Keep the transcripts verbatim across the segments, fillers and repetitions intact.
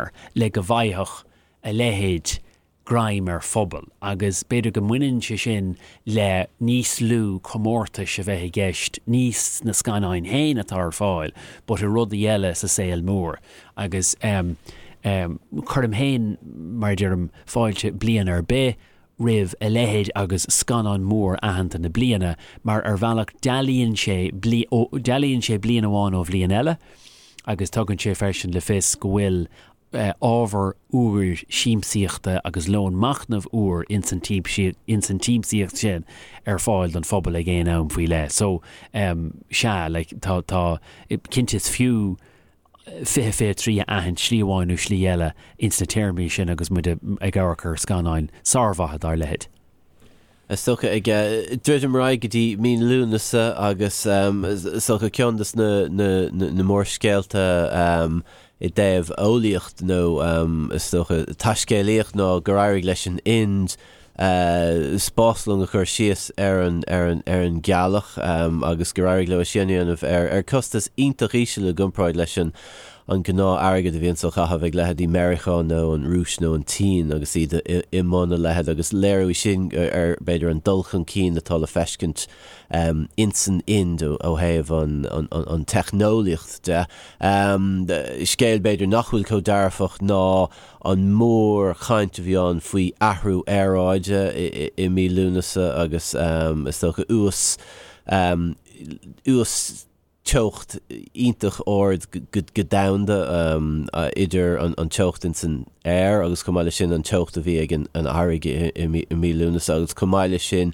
fear le go bhaithach a lehéid graim ar phobal agus beidir go muineann sé sin le níos lú comórta se bheith i gceist níos na scanáin héin atá ar fáil but i rudaí eile sa saoil mór agus um, um, chuirm héin mar dúirm fáilte blian ar bé rih a lehéid agus scanán mór ahananta na bliana mar ar bhealach dealaíonn sé bli, ó, dealaíonn sé blian amháin ó bblion eile agus tugann sé freisin le fis go bhfuil Uh, ábhar úr síimsíochta agus lón machnamh úr incentíbsíocht sin ar fáil don phobal a ggéana am faoi le. So um, se like, tá tá cintis fiú fiche fé trí ahan slíomháinú slí eile insna téirmí sin agus muid ag gabhar scanáin sarmhatha dar lehead. Socha ag dúidim raig go dtí mín lúnasa agus um, socha ceandas na, na, na, na mór scéalta um, I déobh óíocht nó um, stocha taiscéalaíocht nó go raibh leis an ind uh, spáslung a chur síos ar an ar an ar an gealach um, agus go raibh le sinanamh ar ar costas ionintach ísise le gumráid leis an an gná airgad a bhíonn so chahabh ag lehead í Meiriceá nó an rúis nó an tín agus iad i mna lehead agus léirú sin ar beidir an dulchan cín atá le feiscint um, insan ind ó héamh an, an, an, an technoliacht de. Um, de scéil beidir nachhfuil có darfach ná an mór chaint a bhíán faoi ahrú aráide i, i, i mí lúnasa agus um, is tócha ús um, ús teocht ionintach ord go damhanda um, uh, idir an, an teocht in san air agus cumáile sin an teocht a bhí ag an, an airg i, i, i mí lúnas agus cumáile sin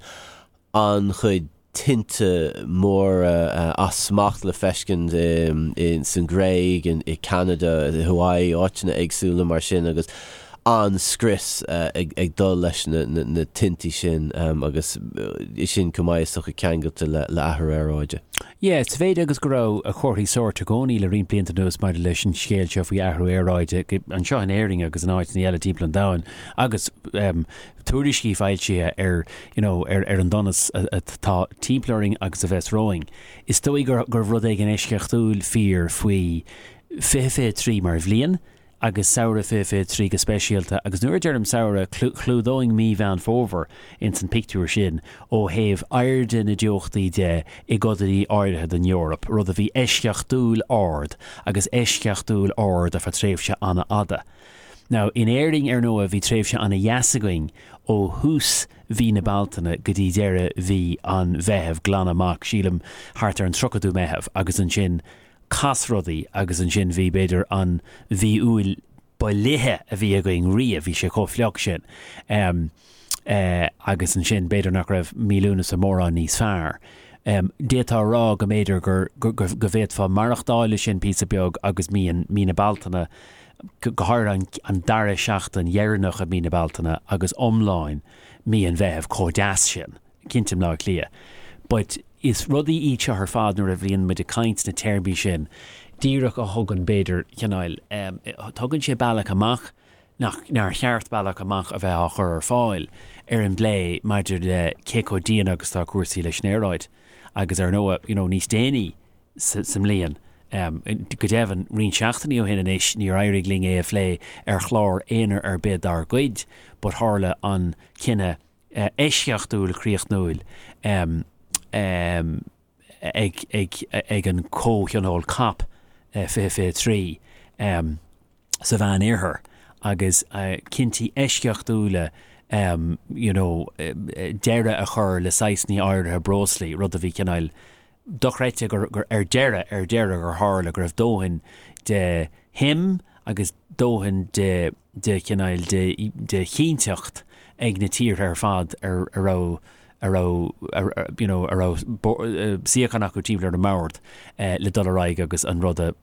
an chuid tinte mór uh, uh, asmacht le feiscin um, in san Gréig in i Canada i Hawaii áitina agsúla mar sin agus an scris uh, ag, ag dul leis na, na, na tinti sin um, agus uh, sin cumáis socha ceangailte le, le ahar aráide. Yeah, it's féad agus go raibh a chuirthaí sort a gcónaí le rion blianta nuas mar leis an scéil seo faoi ahar aráide an seo an éiring agus an áit na eile típla an domhain agus um, túriscí fáilte ar you know, ar, ar an donas tá típlaring agus a bheits roing. Is tóí gur, gur rud ag an éisceachtúil fíor faoi fiche trí mar bhliain agus saoire fiche trí go speisialta agus nuair dearm saoire clúdóing mí bhean fóver in san pictúr sin ó héamh airde na deochtaí de i godaí áirithe den Eorop rud a bhí éisceachtúil ard agus éisceachtúil ard a fa tréimhse anna ada. Now, in éiring ar nua bhí tréimhse anna jaasagaing ó hús hí na baltaine go dtí deire bhí an bheitheh glan amach sílam hart ar an trocadú meitheamh agus an sin casrodí agus an sin bhí beidir an bhí úil ba lithe a bhí a going ri a bhí sé chofleach sin um, uh, agus an sin beidir nach raibh mílúnas a mór an níos fearr. Um, Détá rá go méidir gur go bhéad fá marachtáile sin pí beag agus mí na baltaine gohair an, an dare seachtain dhearnach a mí na baltaine agus omláin mí an bheitheh códeas sin cintim lá lia. But is rudí íte ar fád nuair a bhíonn muid a caint na téirbí sin díreach a thugann beidir cheáil um, tugann sé bailach amach nach nar cheart bailach amach a bheith a chur ar fáil ar an blé maidir de céco díana agus tá cuasaí leis néráid agus ar nóa you know, níos déanaí sam líon um, go dehann rion seachtaí ó hinna éis ní éirigh ling é a phlé ar chlár éonar ar bed ar goid but hála an cinenne uh, éisceachtúil críocht nóil um, Um, ag, ag, ag an cócheanol cap uh, fiche trí um, sa bhean éarthar agus uh, cinnti éisceachtúile um, you know, uh, deire a chur le saisní áirithe broslí rud a bhí ceáil dochreite gur, gur ar deire ar deire gur hála gur raibh dóhin de him agus dóhin de, de ceáil de, de chinteocht ag na tír ar fad ar ar rá ará you know ará siachan acu tíblar na mát le dul raig agus an rud a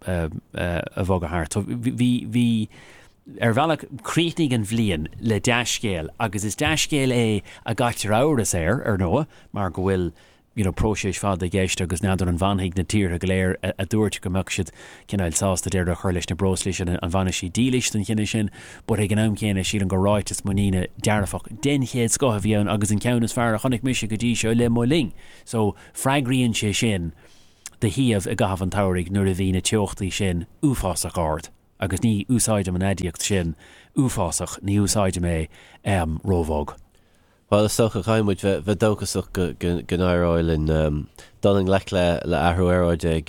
a bhog a hart. Bhí bhí ar bhealach críitnig an bhliain le deiscéal agus is deiscéal é a gaiitir áras air ar nua mar go bhfuil you know, próséis fád a gceist agus nádar an bhanhaigh na tíre go léir a, a dúirt go meach siad cinál sásta déir a chuir leis na broslis an an bhana sí dílis an chinine sin, bud ag an am chéine sí an go ráitas muíine dearfach den chéad scoth bhíann agus an ceannas fear a chonig mis go dtí seo le mó ling. So freigríonn sé sin de híamh a gahabh an tairig nuair a bhí na teochtaí sin uafás a gáard. agus ní úsáide an édíocht sin úfásach ní úsáide mé um, róbhóg. Well, is socha chaimmuid bheith dóchasach gnáráil in um, doling lech le le ahrúéráide ag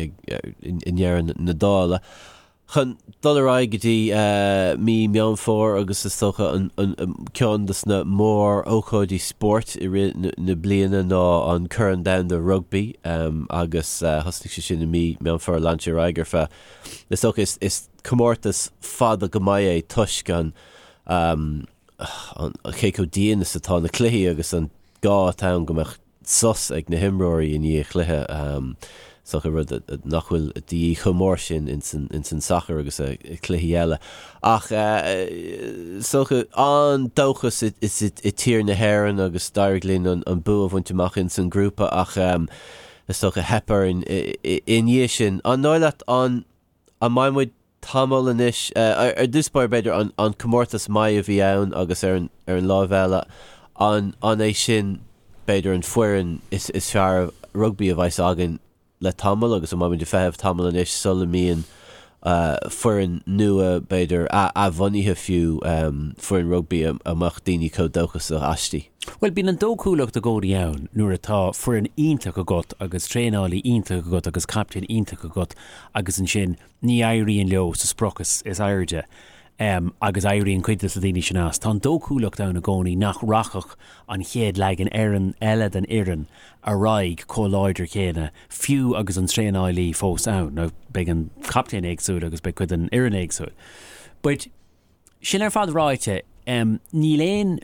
inhearan na dála. Chun dolarráid go dtí uh, mí meán fór agus is socha an ceann na mór ócóidí sport i ri na bliana ná an curran down de rugby um, agus uh, hosnig sé sin na mí meán fór lantir aiger fe. Is socha is, is comórtas fada go mai é tuis gan um, an chéco díana satá na cluiche agus an gá tam gomach sos ag na himróirí in í cluiche um, socha rud nachhfuil dí chomór sin in san sachar agus a cluiche eile. Ach uh, socha an dóchas is i tír na hhéireann agus dairglín an, an bu a bhaintteach in san grúpa ach um, is socha hepar in dhé sin. An náileat an an maimuid tamil inis uh, ar dúspáir beidir an, an comórtas mai a bhí ann agus ar an, ar an lábhéile an, an é sin beidir an fuirin is, is fear rugby a bhaith agan le tamil agus an maimuid de feheh tamil inis sulla míon uh, fuirin nua beidir a, a bhainithe fiú um, fuirin rugby amach daoine có dóchas a astí. Well, bín an dócúlacht a góí ann nuair atá fuair an ionntach a got agus tréálaí ionntach a got agus captain ionntach a got agus an sin ní éiríonn leo sa sprocas is airde um, agus éiríonn cuidas a daoine sin as. Tá dócúlacht ann a gcónaí nach rachach an chéad le an airan eile den iran a raig cóláidir chéine fiú agus an tréálaí fós ann. Now, beag an captain éagsúil agus beag cuid an iran éagsúil. But sin ar fad ráite um, ní léon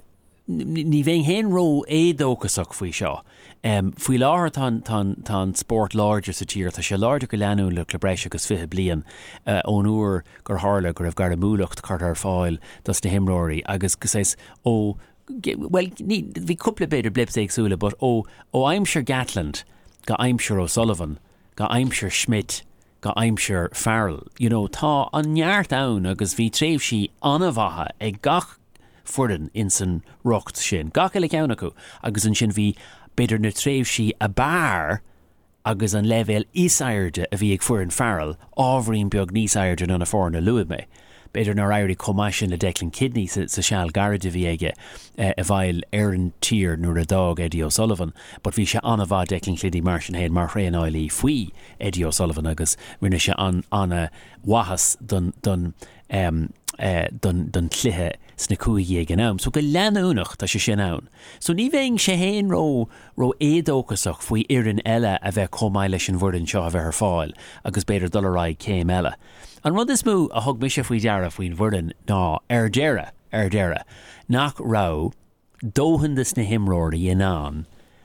ní bhéon hen ró é dóchasach faoi seo. Um, faoi láthair tá tá sport láidir sa tír, tá sé láidir go leanú le clubréis agus fithe blian uh, ón uair gur hála gur raibh gar múlacht cart ar fáil das na himróirí agus go sais ó well bhí cúpla beidir blips éagsúla, but ó ó Aimsir Gatland go Aimsir O'Sullivan go Aimsir Schmidt go Aimsir Farrell, you know, tá an neart ann agus bhí tréimh si anna bhatha ag gach furin in san rocht sin. Gach eile ceann acu agus an sin bhí beidir na tréimh si a bar agus an levéil is airde a bhí ag furin Farrell ábhríonn beag níos airde na fórna luad mé. Beidir nar éirí comá sin le Declan Kidney sa, sa seall garide bhí aige uh, a bhail ar an tír nuair a dag Eddie O'Sullivan, but bhí se anna bha Declan Kidney mar sin héad mar réan áilí faoi Eddie O'Sullivan agus rinne se an anna wahas don don um, uh, don don cluiche sna cuaigh ag an am. So go leanúnach tá sé sin ann. So ní bhéon sé héin ró ró édóchasach faoi iran eile a bheith comáil leis an bhfurin seo a bheith ar fáil agus beidir dolarráid céim eile. An rud is mú a thug mise faoi deara faoin bhfurin ná ar deara ar deara nach rá dóhandas na himróirí in an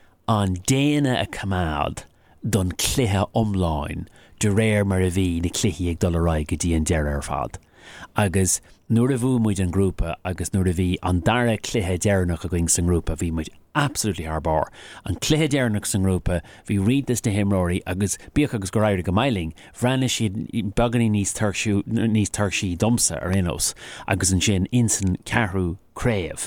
an déana a cumad don cluiche omláin de réir mar a bhí na cluiche ag dolarráid go dtí an deara ar fad. Agus nuair a bhú muid an grúpa agus nuair a bhí an dara cluiche dearnach a going san grúpa bhí muid absolútely harbar. An cluiche dearnach san grúpa bhí ridas na himróirí agus bíoch agus go raibh go mailing bhreanna siad baganí níos tarsaí domsa ar inos agus an sin insan ceathrú créamh.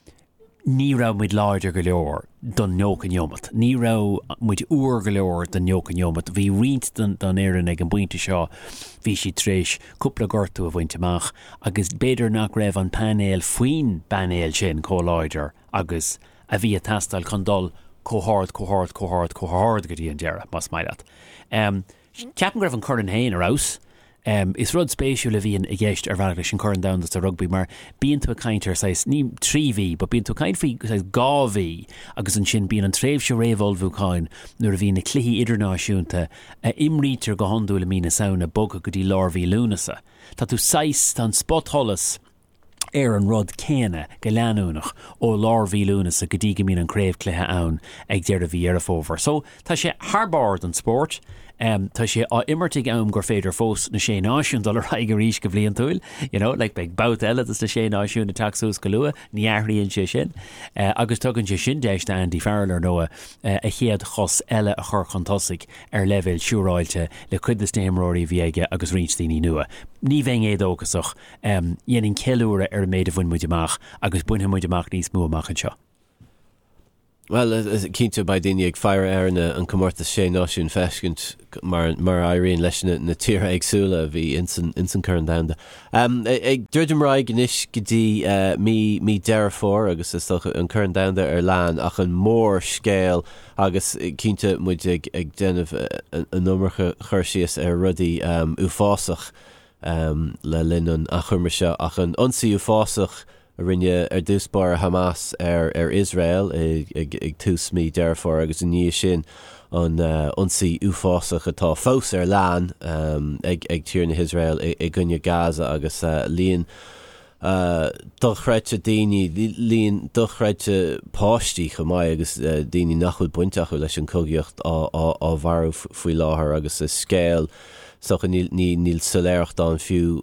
Ní rá muid láidir go leor don neoc an jomat. Ní rá muid uair go leor don neoc an jomat. Bhí riint don, don éireann ag an buinte seo, bhí si tréis cúpla gortú a bhainteach agus beidir nach raibh an panéal faoin banéal sin cóláidir agus a bhí a tastal chun dul cóhard, cóhard, cóhard, cóhard go dtí an deara, mas maiad. Um, Ceapan raibh an churann hain ar aus. Um, is rud spéisiú le bhíon i gceist ar bhela leis an churann down a rugby mar bíon tú a caintear sais ní trí bhí, but bíon tú caint faoi gá bhí agus an sin bíon an tréimh se réhholbhú cáin nuair a bhí na cluichí idirnáisiúnta a imrítar go honú le mína saona boga go dtí lárbhí lúnasa. Tá tú sais tá spot tholas ar an rud céine go leanúnach ó lárbhí lúnasa go dtí go mín an créimh cluiche ann ag deir a bhí ar a fómhar. So tá sé harbáir an sport. Um, tá sé á immertig am gur féidir fós na sé náisiún dul raig gur ríis go bblion túil, you know, like beag bout eile is na sé náisiún na taxús go lua, ní aithríonn sé sin. Uh, agus tugann sé sin déist Andy Farrell ar nua uh, a chéad chos eile a chur chuntasig ar levéil siúráilte le cuidas na himróirí bhí aige agus rinstíní nua. Ní bhéin é dóchasach um, dhéanann ceúra ar méid a bhain muid amach agus buinthe muid amach níos mú amach an seo. Well, cínte ba daine ag fear airna an comórta sé náisiún feiscint mar mar airíonn leis na tíre agsúla bhí insan insan chun damda. Um, ag dúirdum raig gnis go dtí uh, mí mí deire fór agus is an chun damda ar lean ach an mór scéal agus cínte muid ag ag déanamh an nómarcha chuir síos ar rudaí um, uafásach um, le linan a chumar seo ach an ionsaí uafásach a rinne ar dúspáir Hamas ar ar Israel ag ag ag tús mí deirfór agus in níos sin an uh, ionsaí uafásach atá fós ar lean um, ag ag tír na Israel i, i gunne Gaza agus uh, líon uh, dochreite daoine líon dochreite páistí chumá agus uh, daoine nachfuil buinteach leis an cogiocht á á á bharú faoi láthair agus is scéal socha níl níl soléireacht an fiú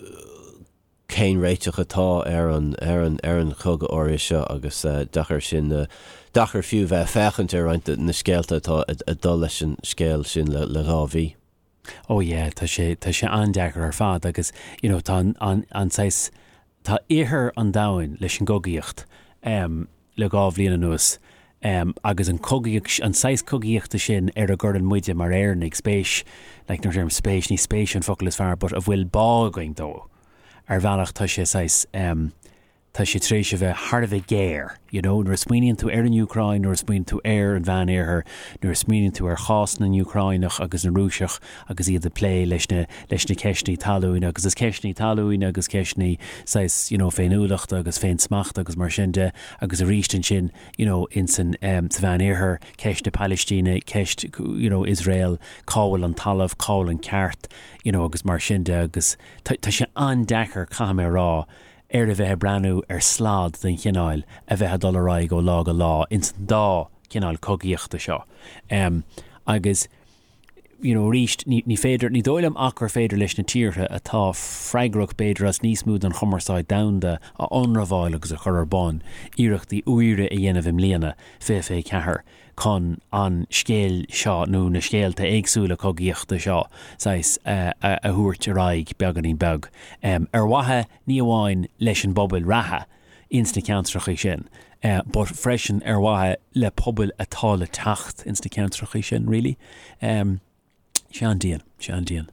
céin réiteach atá ar an ar an ar an chug áir seo agus uh, dachar sin uh, dachar fiú bheith fechant ar an na scéalta atá a dul leis an scéal sin le, le rábhí. Ó é tá sé tá sé andechar ar fad agus you know, tá an anáis tá éair an dain leis an gogaíocht um, le gábhlíon an nuas um, agus an cogaíocht an seis cogaíochta sin ar a gur an muide mar air nig spéis le nar sem spéis ní spéis an focail is fear, but a bhfuil bágaing dó ar bhealach tá sé sais um, tá sé trééis se bheith hard a bheith géir, you know, nuair smíonn tú ar an Ucrain, nuair smíonn tú ar an bhean éair, nuair smíonn tú ar chás na Ucrainach agus an Rúiseach agus iad a plé leis na leis na ceisní talúine agus is ceisní talúine agus ceisní sais, you know, féin úlacht agus féin smacht agus mar sin de agus a rístin sin, you know, in san um, sa bhean éair ceist na Palestíne, ceist, you know, Israel, cáil an talamh, cáil an ceart, you know, agus mar sin de agus tá sé andechar chaimé rá ar a bheith breanú ar slád den chináil a bheith dul raig ó lá go lá ins dá cináil cogaíochta seo. Um, agus you know, ríist ní, ní féidir ní dóilem achar féidir leis na tíortha atá freigrach beidir as níos múd an chomaráid damda a onraháil agus a chur ar bán iireachtaí uire a dhéanamh im líana fé fé cethir chun an scéal seo nó na scéalta éagsúla cogaíochta seo sais uh, a, a thuairt a raig beaggan í beg. Um, ar wathe ní amháin leis an bobbal ratha ins na ceantracha sin. Uh, but freisin ar wathe le pobal atá le tacht ins na ceantracha sin, really. Um, Sean Dean, Sean Dean.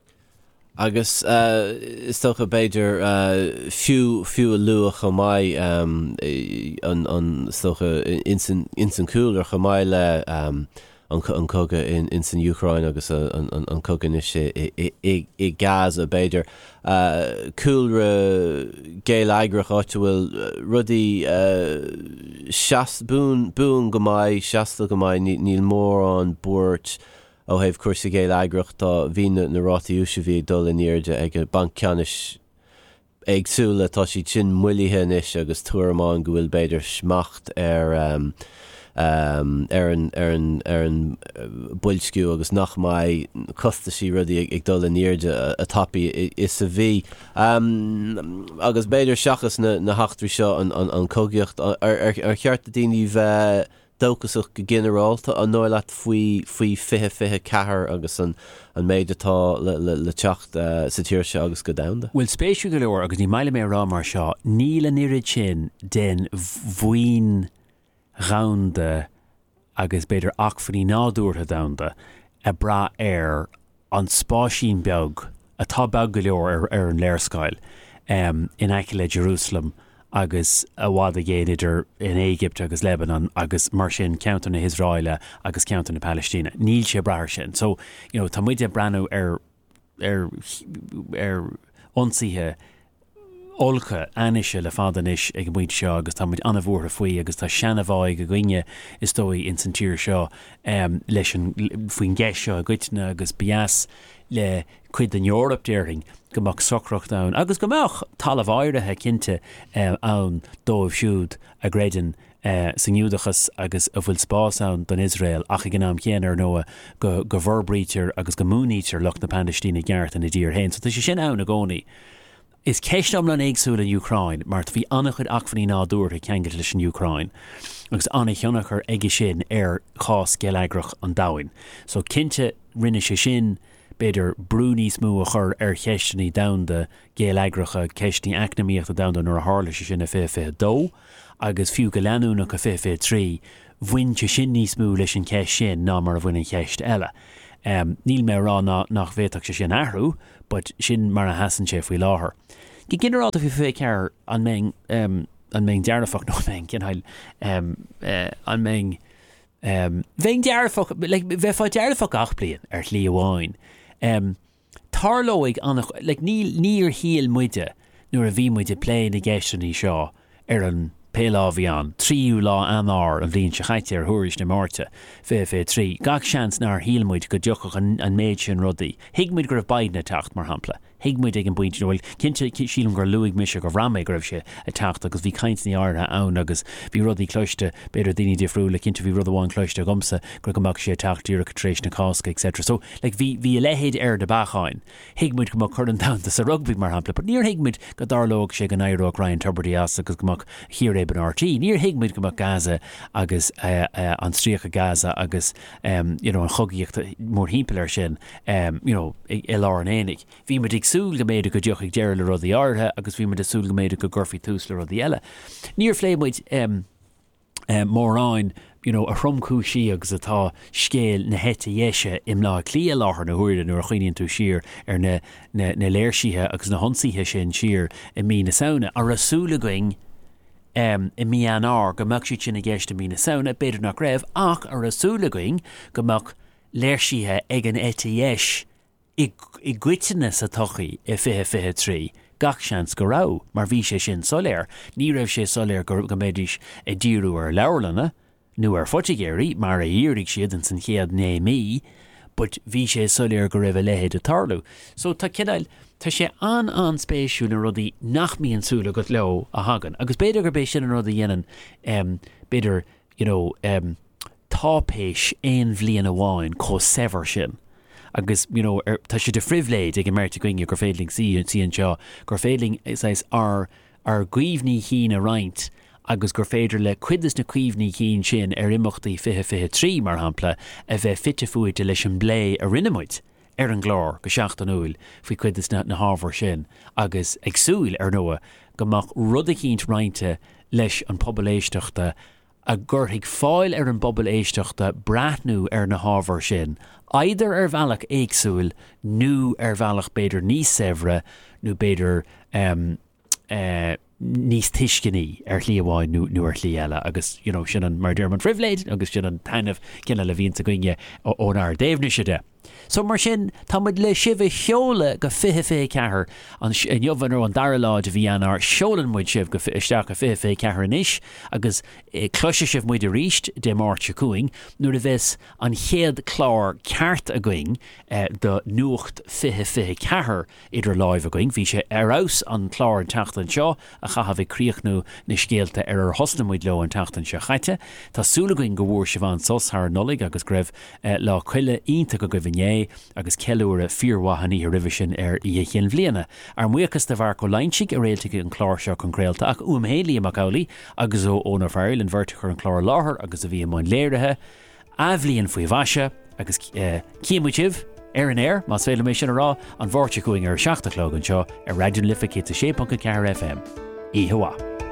Agus uh, is tócha beidir uh, fiú fiú a luach go mai um, an an tócha insan insan cooler go mai le um, an an coga in insan Ukraine agus an an an coga is i i i Gaza beidir uh, coolre géil aigrach áitiúil rudí uh, seas bún bún go mai seasta go mai níl mór an búirt ó hebh cuasa géil aigrach tá bhína na rátaí úsa bhí dul in iirde ag a banc ceannis agsúla tá sí sin muilithe is agus tuairmán go bhfuil beidir smacht ar um, um, ar an ar an ar an builsciú agus nach mai costa sí rudí ag, ag dul in iirde a, a tapi is a bhí um, agus beidir seachas na, na hachtrí seo an, an, an cogiocht ar, ar, ar cheart a daoine bheith dóchasach go generálta an nóir leat faoi faoi fithe fithe cethir agus an an méid atá le, le, le teacht uh, sa tíir se agus go damda. Bhfuil spéisiú go leor agus ní maile mé rá mar seo níl an irid sin den bhuain ránda agus beidir achfaní nádúirtha damda a bra air an spáisín beag atá beag go leor ar, ar an léirscail um, in aice le Jerusalem agus a bhád a géidir in Égypt agus Lebanon agus mar sin ceantar na Israile agus ceantar na Palestína. Níl sé brathir sin. So, you know, tá muide breanú ar ar ar ionsaithe olcha aise le fadanis ag muid seo agus tá muid anna bhórtha faoi agus tá seanamháid go gine is dói in san tír seo um, leis an faoin gceis seo a goitna agus bias le cuid an Eorop déiring gomach socrocht down agus gomach talamhairithe cinnte um, ann dóibh siúd a gréidir uh, sanniúdachas agus a bhfuil spás ann don Israel ach i gnáam chéanar nóa go, go bharbrítear agus go múnítear lech na Palestína geart in a dír hain. So tá sé sin ann a gcónaí. Is ceistem le éagsúil in Ucrain mar bhí annach chud achfaní nádúirtha ceangail leis an Ucrain agus anna cheannachar aige sin ar chás géileagrach an dain. So cinnte rinne sé sin beidir brúní smú a chur ar cheisteanní damda géileagracha ceistní eacnamíocht a damda nuair a hála sé sin a fé fé dó agus fiú go leanúnach a fé fé trí bhainte sin níos mú leis an ceist sin ná mar a bhain an ceist eile. Um, níl mé rá ná, nach bhéach se sin ahrú, but sin mar a hasan sé faoi láthair. Gi generalta fi fé cear an mé um, an mé dearnafach nó mé cinhail um, uh, an mé um, bhéh dearfach like, bheith fá dearfach ach blian ar tlí amháin. Um, Tarlóig annach like, níl níor híal muide nuair a bhí muide pléin i gceistení seo ar an Péla bhíán, tríú lá anar an bhíonn se chaite ar thuiris na máirte, fé fé trí. Gach seans nar híalmuid go deochach an, an méid sin rudaí. Hiigmuid gur baidna tacht mar hampla. Hiigmuid ag an buint nóil, cinnte sílam gur luigh mise go ramé gur se a tacht agus bhí caint ní áirtha ann agus bhí rudaí cloiste beidir daoine difriúla cinnte bhí rud amháin cloiste gomsa gur gombach sé tacht dúra tréis na cásca, et cetera. So, like, bhí bhí a lehéad ar de bacháin. Hiigmuid go chur an tanta sa rugby mar hampla, but níor hiigmuid go darlóg sé go nairróg Ryan Tubridy as agus gomach hir ben R T. Níor hiigmuid go Gaza agus uh, uh, an stríocha Gaza agus um, you know, an chogaíocht mór hímpel ar sin um, you know, i lá an énig. Bhí me ag súl go méid go deoch ag deir le rudí áirthe agus bhí me de súl go méid go gurfií tús le rudí eile. Níor fléimmuid um, um, móráin you know, a thromcú sí agus atá scéal na hete dhéise im lá clí a láthair na huairde nuair a chuoíonn tú siar ar na, na, na léirsíthe agus na honsaíthe sin siar i mí na saona ar a súla going Um, I mí an ár gomach si sin a gceiste mí na saona beidir nach raibh ach ar a súlagoing gomach léirsíthe ag an éis i, i gcuiteanna sa tochaí i fiche fiche trí gach seans go rá mar bhí sé sin soléir. Ní raibh sé soléir go go méidis i ddíú ar leabharlanna nó ar fotigéirí mar a dhéirigh siad an san chéad né mí, but bhí sé soléir go raibh a lehéad a tarlú. So tá cineál tá sé an an spéisiú na rudaí nach mííon súla go leo a hagan. Agus beidir gur bééis sin an rudaí dhéanaan um, beidir you know, um, tápéis éon bhliain amháin có sever sin. Agus you know, er, tá sé de frihléid ag an mérta goinge gur féidling síon síon seo gur féidling ar ar gcuomhní hín a roinnt agus gur féidir le cuidas na cuomhní hín sin ar imachtaí fiche fiche trí mar hampla a bheith fitte fuide leis an blé a rinnemuid ar an glár go seach an úil faoi cuidas na na hábhar sin agus ag súil ar nua gomach rud a cínt rointe leis an pobal éisteachta a gurthaigh fáil ar an pobal éisteachta brathnú ar na hábhar sin either ar bhealach éagsúil nó ar bhealach beidir níos sévre nó beidir um, uh, níos tuisciní ar tlí amháin nó nó ar tlí eile agus you know, sin an mar dearman frihléid agus sin an tainmh cinna le bhíonn a goinge ón ar déimhne siide. So mar sin tá muid le sibh cheola go fiche fé cethir an jobhanú an daraláid a bhí anar seolan muid sibh go isteach go fiche fé cethir inis agus cloise sibh muid a ríist de máirte cuaing nuair a bheits an chéad chlár ceart a going uh, do nuacht fiche fiche cethir idir láimh a going. Bhí sé arás an chlár an teachtan seo a chahabh críochnú na scéalta ar ar hosnamuid leo an teachtan seo chaite. Tá súlagoing go bhór se bhain sos thar nolig agus greibh uh, lá chuile ionta go go bhné agus ceúra fíorhachaní a rih sin ar i chéan bbliana. Ar muchas de bhar go leinsigh a réaltaigh an chlár seo an créalta ach umhéalaí amacálaí agus ó ónar fearil an bhirrta an chlár láthair agus a bhí amháin léirithe a bhlíonn faoi bhaise agus uh, címuitih ar an air más féile mé sin rá an bhórte chuing ar seachtalógan seo ar radioún lifa cé a sé ponca ceair F M. Ihuá.